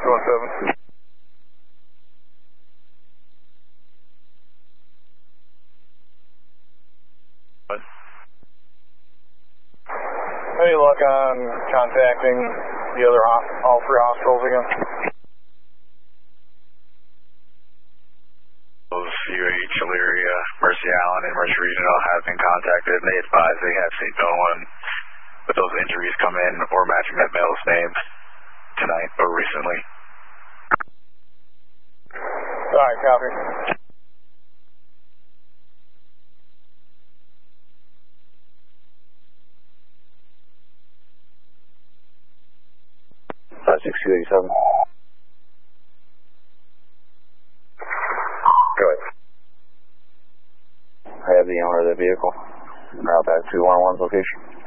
217. Any luck on contacting the other, all three hospitals again? UH, Elyria, Mercy Allen, and Mercy Regional have been contacted, and they advise they have seen no one with those injuries come in or matching that male's name tonight or recently. Alright, copy. Go ahead. I have the owner of the vehicle. Route back to 111's location.